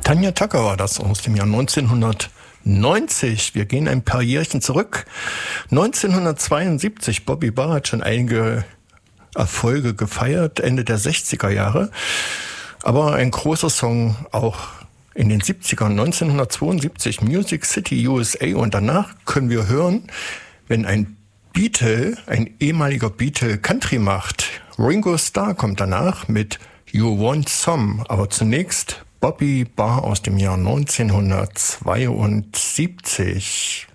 Tanya Tucker war das aus dem Jahr 1990. Wir gehen ein paar Jährchen zurück. 1972, Bobby Barr hat schon einige Erfolge gefeiert, Ende der 60er Jahre. Aber ein großer Song auch in den 70ern, 1972, Music City USA. Und danach können wir hören, wenn ein Beatle, ein ehemaliger Beatle Country macht. Ringo Starr kommt danach mit You Want Some. Aber zunächst Bobby Barr aus dem Jahr 1972.